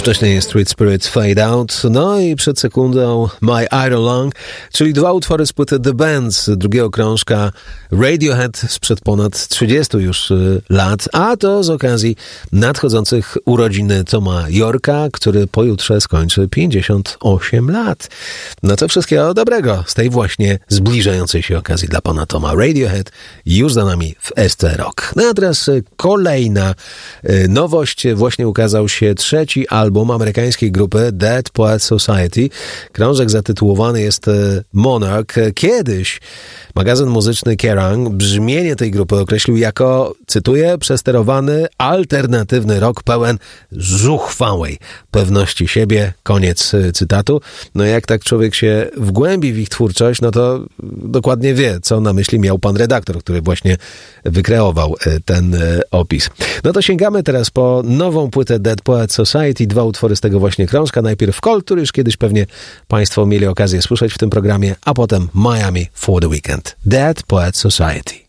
Wcześniej Street Spirit Fade Out, no i przed sekundą My Iron Lung, czyli dwa utwory z płyty The Bands, drugiego krążka Radiohead sprzed ponad 30 już lat, a to z okazji nadchodzących urodzin Toma Yorka, który pojutrze skończy 58 lat. No to wszystkiego dobrego z tej właśnie zbliżającej się okazji dla pana Toma. Radiohead już za nami w ST Rock. No a teraz kolejna nowość. Właśnie ukazał się trzeci album amerykańskiej grupy Dead Poets Society. Krążek zatytułowany jest Monarch. Kiedyś magazyn muzyczny Kerrang brzmienie tej grupy określił jako, cytuję, przesterowany, alternatywny rock pełen zuchwałej pewności siebie. Koniec cytatu. No jak tak człowiek się wgłębi w ich twórczość, no to dokładnie wie, co na myśli miał pan redaktor, który właśnie wykreował ten opis. No to sięgamy teraz po nową płytę Dead Poets Society, dwa utwory z tego właśnie krążka. Najpierw Cold, który już kiedyś pewnie państwo mieli okazję słyszeć w tym programie, a potem Miami for the Weekend. Dead Poets Society.